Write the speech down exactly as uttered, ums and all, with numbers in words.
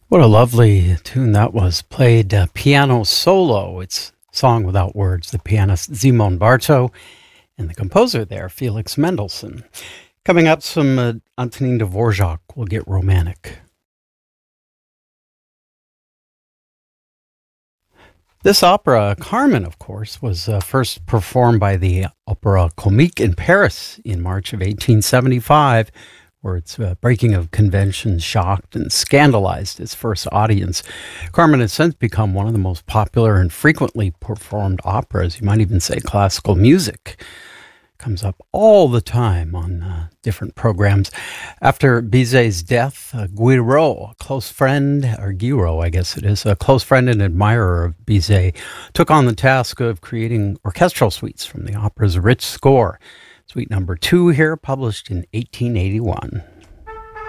What a lovely tune that was. Played uh, piano solo. It's Song Without Words. The pianist Szymon Barto and the composer there, Felix Mendelssohn. Coming up, some uh, Antonin Dvorak will get romantic. This opera, Carmen, of course, was uh, first performed by the Opéra Comique in Paris in March of eighteen seventy-five, where its uh, breaking of convention shocked and scandalized its first audience. Carmen has since become one of the most popular and frequently performed operas. You might even say classical music. Comes up all the time on uh, different programs. After Bizet's death, uh, Guiraud, a close friend, or Guiraud, I guess it is, a close friend and admirer of Bizet, took on the task of creating orchestral suites from the opera's rich score. Suite number two here, published in eighteen eighty-one.